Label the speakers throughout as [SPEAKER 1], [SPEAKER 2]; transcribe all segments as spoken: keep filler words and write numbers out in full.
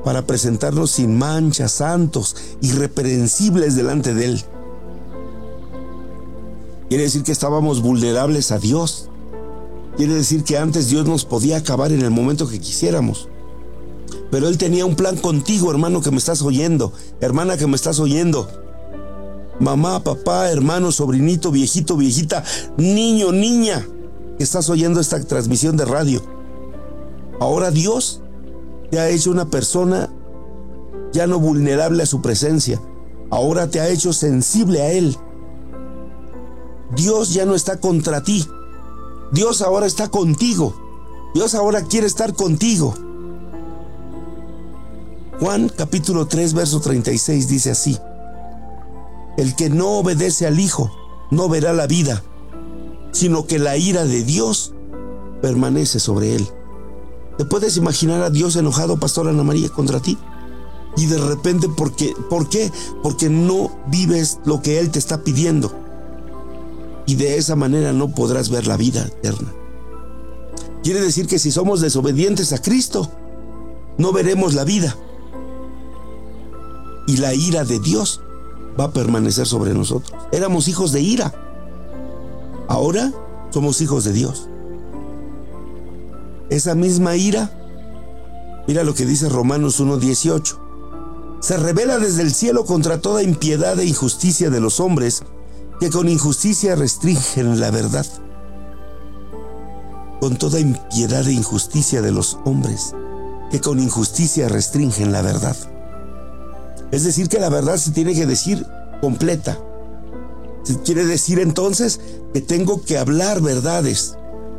[SPEAKER 1] para presentarnos sin mancha, santos, irreprensibles delante de Él. Quiere decir que estábamos vulnerables a Dios. Quiere decir que antes Dios nos podía acabar en el momento que quisiéramos. Pero Él tenía un plan contigo, hermano que me estás oyendo, hermana que me estás oyendo. Mamá, papá, hermano, sobrinito, viejito, viejita, niño, niña, que estás oyendo esta transmisión de radio. Ahora Dios te ha hecho una persona ya no vulnerable a su presencia. Ahora te ha hecho sensible a Él. Dios ya no está contra ti. Dios ahora está contigo. Dios ahora quiere estar contigo. Juan capítulo tres, verso treinta y seis dice así: el que no obedece al Hijo no verá la vida, sino que la ira de Dios permanece sobre él. ¿Te puedes imaginar a Dios enojado, Pastora Ana María, contra ti? Y de repente, ¿por qué? ¿Por qué? Porque no vives lo que Él te está pidiendo. Y de esa manera no podrás ver la vida eterna. Quiere decir que si somos desobedientes a Cristo, no veremos la vida. Y la ira de Dios va a permanecer sobre nosotros. Éramos hijos de ira. Ahora somos hijos de Dios. Esa misma ira, mira lo que dice Romanos uno dieciocho. Se revela desde el cielo contra toda impiedad e injusticia de los hombres, que con injusticia restringen la verdad. Con toda impiedad e injusticia de los hombres, que con injusticia restringen la verdad. Es decir, que la verdad se tiene que decir completa. Se quiere decir entonces que tengo que hablar verdades.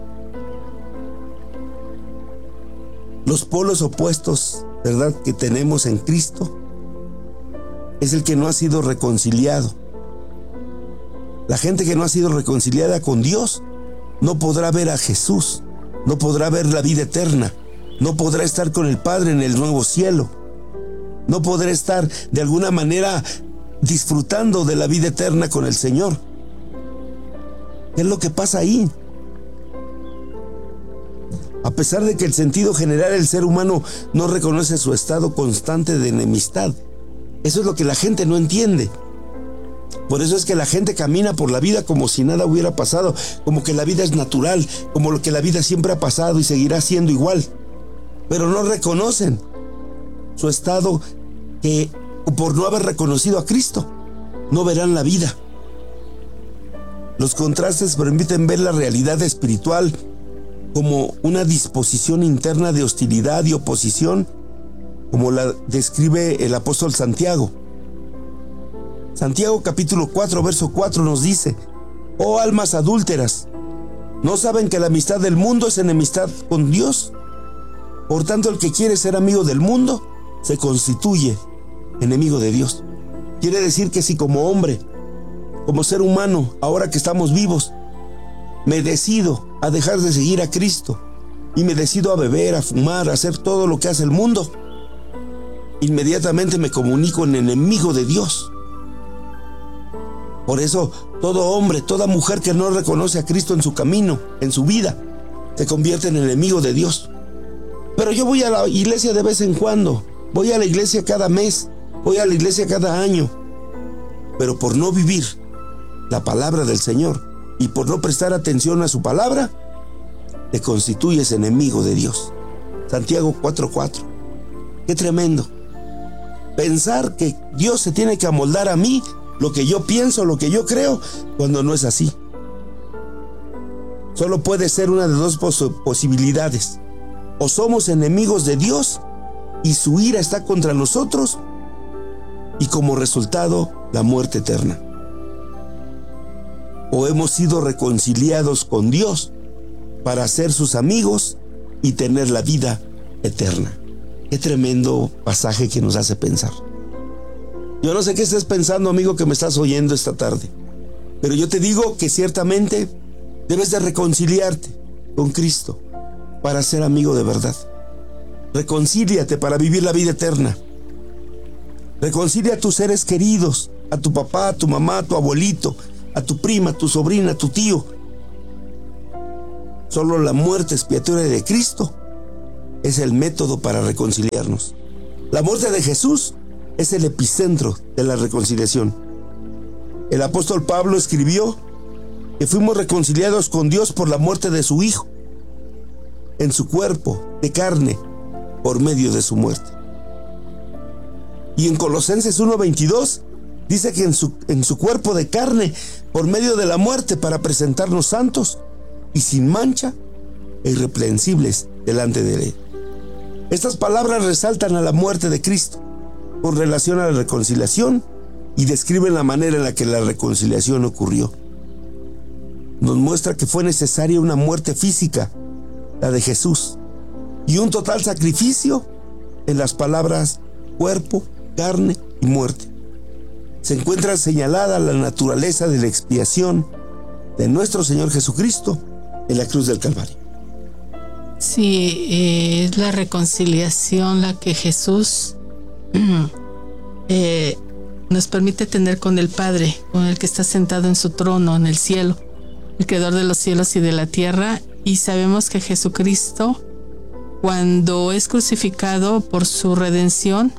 [SPEAKER 1] Los polos opuestos, ¿verdad?, que tenemos en Cristo, es el que no ha sido reconciliado. La gente que no ha sido reconciliada con Dios no podrá ver a Jesús, no podrá ver la vida eterna, no podrá estar con el Padre en el nuevo cielo, no podrá estar de alguna manera disfrutando de la vida eterna con el Señor. ¿Qué es lo que pasa ahí? A pesar de que el sentido general del ser humano no reconoce su estado constante de enemistad. Eso es lo que la gente no entiende. Por eso es que la gente camina por la vida como si nada hubiera pasado, como que la vida es natural, como lo que la vida siempre ha pasado y seguirá siendo igual. Pero no reconocen su estado, que por no haber reconocido a Cristo, no verán la vida. Los contrastes permiten ver la realidad espiritual como una disposición interna de hostilidad y oposición, como la describe el apóstol Santiago. Santiago capítulo cuatro, verso cuatro nos dice: oh almas adúlteras, ¿no saben que la amistad del mundo es enemistad con Dios? Por tanto, el que quiere ser amigo del mundo se constituye enemigo de Dios. Quiere decir que si como hombre, como ser humano, ahora que estamos vivos, me decido a dejar de seguir a Cristo y me decido a beber, a fumar, a hacer todo lo que hace el mundo, inmediatamente me comunico en enemigo de Dios. Por eso, todo hombre, toda mujer que no reconoce a Cristo en su camino, en su vida, se convierte en enemigo de Dios. Pero yo voy a la iglesia de vez en cuando, voy a la iglesia cada mes, voy a la iglesia cada año, pero por no vivir la palabra del Señor y por no prestar atención a su palabra, te constituyes enemigo de Dios. Santiago cuatro cuatro. Qué tremendo. Pensar que Dios se tiene que amoldar a mí, lo que yo pienso, lo que yo creo, cuando no es así. Solo puede ser una de dos pos- posibilidades. O somos enemigos de Dios y su ira está contra nosotros, y como resultado, la muerte eterna. O hemos sido reconciliados con Dios para ser sus amigos y tener la vida eterna. Qué tremendo pasaje que nos hace pensar. Yo no sé qué estés pensando, amigo, que me estás oyendo esta tarde, pero yo te digo que ciertamente debes de reconciliarte con Cristo para ser amigo de verdad. Reconcíliate para vivir la vida eterna. Reconcilia a tus seres queridos, a tu papá, a tu mamá, a tu abuelito, a tu prima, a tu sobrina, a tu tío. Solo la muerte expiatoria de Cristo es el método para reconciliarnos. La muerte de Jesús es el epicentro de la reconciliación. El apóstol Pablo escribió que fuimos reconciliados con Dios por la muerte de su Hijo, en su cuerpo de carne, por medio de su muerte. Y en Colosenses uno veintidós dice que en su, en su cuerpo de carne, por medio de la muerte, para presentarnos santos y sin mancha e irreprensibles delante de Él. Estas palabras resaltan a la muerte de Cristo con relación a la reconciliación y describen la manera en la que la reconciliación ocurrió. Nos muestra que fue necesaria una muerte física, la de Jesús, y un total sacrificio en las palabras cuerpo, carne y muerte. Se encuentra señalada la naturaleza de la expiación de nuestro Señor Jesucristo en la cruz del Calvario.
[SPEAKER 2] Sí, eh, es la reconciliación la que Jesús eh, nos permite tener con el Padre, con el que está sentado en su trono en el cielo, el creador de los cielos y de la tierra. Y sabemos que Jesucristo, cuando es crucificado por su redención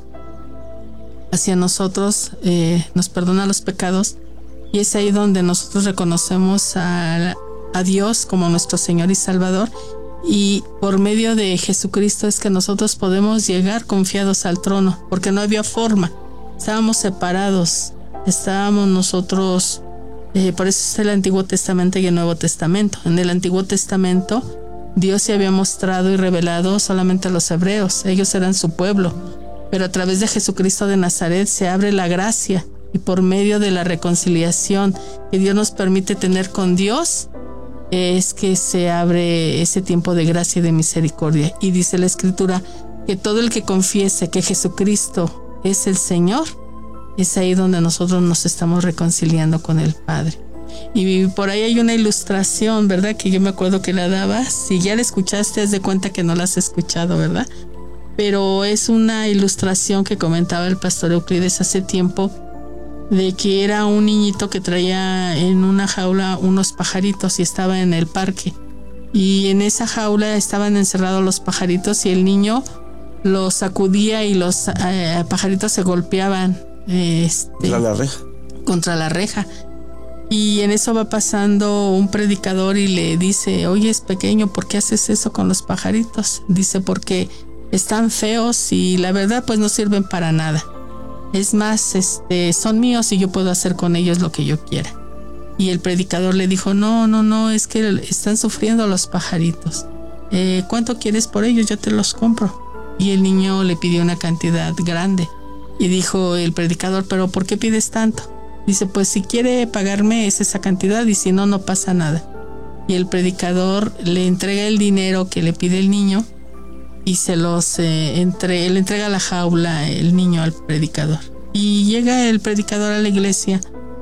[SPEAKER 2] hacia nosotros, eh, nos perdona los pecados, y es ahí donde nosotros reconocemos a, a Dios como nuestro Señor y Salvador, y por medio de Jesucristo es que nosotros podemos llegar confiados al trono, porque no había forma, estábamos separados, estábamos nosotros, eh, por eso es el Antiguo Testamento y el Nuevo Testamento. En el Antiguo Testamento Dios se había mostrado y revelado solamente a los hebreos, ellos eran su pueblo, pero a través de Jesucristo de Nazaret se abre la gracia, y por medio de la reconciliación que Dios nos permite tener con Dios, es que se abre ese tiempo de gracia y de misericordia. Y dice la Escritura que todo el que confiese que Jesucristo es el Señor, es ahí donde nosotros nos estamos reconciliando con el Padre. Y por ahí hay una ilustración, ¿verdad? Que yo me acuerdo que la daba. Si ya la escuchaste, haz de cuenta que no la has escuchado, ¿verdad? Pero es una ilustración que comentaba el pastor Euclides hace tiempo, de que era un niñito que traía en una jaula unos pajaritos y estaba en el parque. Y en esa jaula estaban encerrados los pajaritos, y el niño los sacudía y los eh, pajaritos se golpeaban este,
[SPEAKER 1] contra la reja.
[SPEAKER 2] Contra la reja. Y en eso va pasando un predicador y le dice: oye, es pequeño, ¿por qué haces eso con los pajaritos? Dice: porque están feos y la verdad pues no sirven para nada. Es más, este, son míos y yo puedo hacer con ellos lo que yo quiera. Y el predicador le dijo: no, no, no, es que están sufriendo los pajaritos. Eh, ¿Cuánto quieres por ellos? Yo te los compro. Y el niño le pidió una cantidad grande. Y dijo el predicador: ¿pero por qué pides tanto? Dice: pues si quiere pagarme es esa cantidad, y si no, no pasa nada. Y el predicador le entrega el dinero que le pide el niño, y se los eh, entre, le entrega la jaula el niño al predicador. Y llega el predicador a la iglesia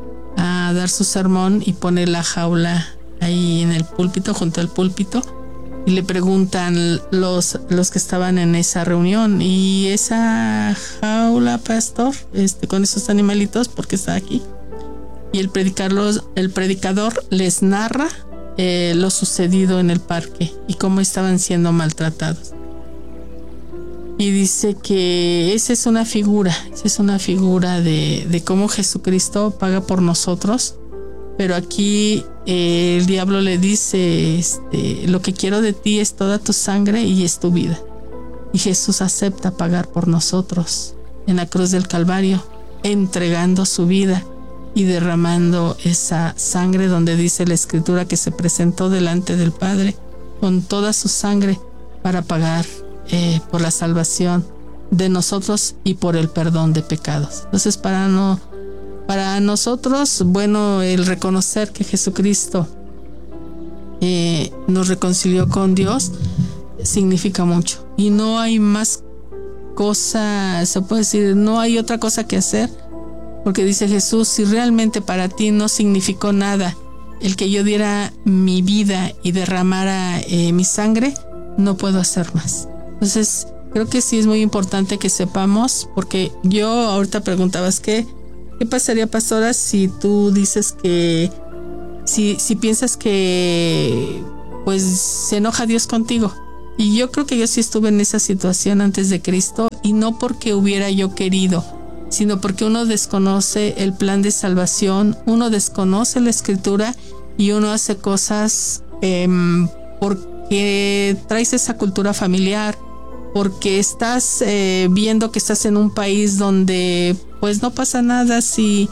[SPEAKER 2] a dar su sermón y pone la jaula ahí en el púlpito, junto al púlpito, y le preguntan los, los que estaban en esa reunión: ¿y esa jaula, pastor, este, con esos animalitos, por qué está aquí? Y el predicador, el predicador les narra eh, lo sucedido en el parque y cómo estaban siendo maltratados. Y dice que esa es una figura, esa es una figura de, de cómo Jesucristo paga por nosotros. Pero aquí eh, el diablo le dice, este, lo que quiero de ti es toda tu sangre y es tu vida. Y Jesús acepta pagar por nosotros en la cruz del Calvario, entregando su vida y derramando esa sangre, donde dice la Escritura que se presentó delante del Padre con toda su sangre para pagar Eh, por la salvación de nosotros y por el perdón de pecados. Entonces, para no, para nosotros, bueno, el reconocer que Jesucristo eh, nos reconcilió con Dios significa mucho. Y no hay más cosa, se puede decir, no hay otra cosa que hacer, porque dice Jesús: si realmente para ti no significó nada el que yo diera mi vida y derramara eh, mi sangre, no puedo hacer más. Entonces, creo que sí es muy importante que sepamos, porque yo ahorita preguntabas qué, qué pasaría, pastora, si tú dices que, si, si piensas que pues se enoja Dios contigo. Y yo creo que yo sí estuve en esa situación antes de Cristo, y no porque hubiera yo querido, sino porque uno desconoce el plan de salvación, uno desconoce la escritura y uno hace cosas eh, porque traes esa cultura familiar, porque estás eh, viendo que estás en un país donde pues no pasa nada si,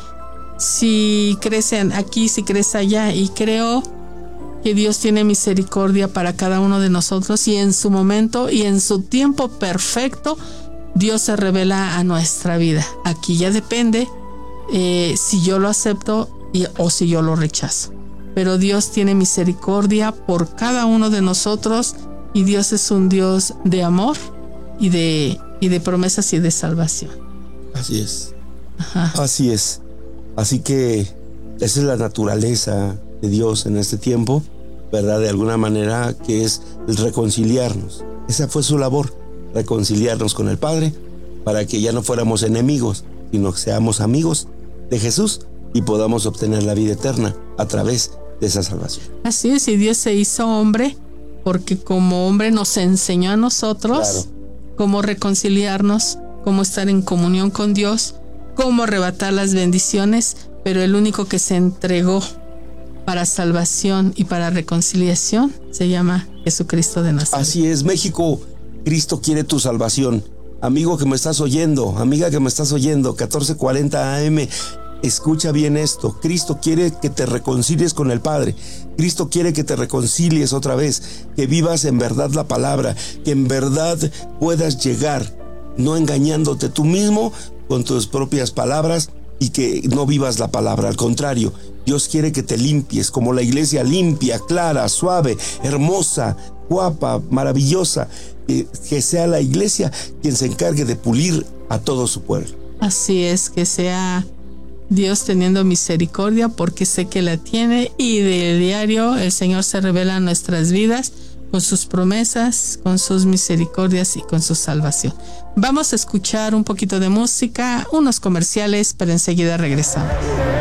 [SPEAKER 2] si crecen aquí, si crees allá, y creo que Dios tiene misericordia para cada uno de nosotros y en su momento y en su tiempo perfecto Dios se revela a nuestra vida. Aquí ya depende eh, si yo lo acepto y, o si yo lo rechazo. Pero Dios tiene misericordia por cada uno de nosotros y Dios es un Dios de amor y de, y de promesas y de salvación.
[SPEAKER 1] Así es. Ajá. Así es. Así que esa es la naturaleza de Dios en este tiempo, ¿verdad? De alguna manera, que es el reconciliarnos. Esa fue su labor, reconciliarnos con el Padre, para que ya no fuéramos enemigos, sino que seamos amigos de Jesús y podamos obtener la vida eterna a través de esa salvación.
[SPEAKER 2] Así es, y Dios se hizo hombre porque como hombre nos enseñó a nosotros claro. cómo reconciliarnos, cómo estar en comunión con Dios, cómo arrebatar las bendiciones, pero el único que se entregó para salvación y para reconciliación se llama Jesucristo de Nazaret.
[SPEAKER 1] Así es, México, Cristo quiere tu salvación. Amigo que me estás oyendo, amiga que me estás oyendo, catorce cuarenta A M, escucha bien esto. Cristo quiere que te reconcilies con el Padre. Cristo quiere que te reconcilies otra vez, que vivas en verdad la palabra, que en verdad puedas llegar, no engañándote tú mismo con tus propias palabras y que no vivas la palabra. Al contrario, Dios quiere que te limpies como la iglesia limpia, clara, suave, hermosa, guapa, maravillosa. Que, que sea la iglesia quien se encargue de pulir a todo su pueblo.
[SPEAKER 2] Así es, que sea Dios teniendo misericordia, porque sé que la tiene, y de diario el Señor se revela en nuestras vidas con sus promesas, con sus misericordias y con su salvación. Vamos a escuchar un poquito de música, unos comerciales, pero enseguida regresamos.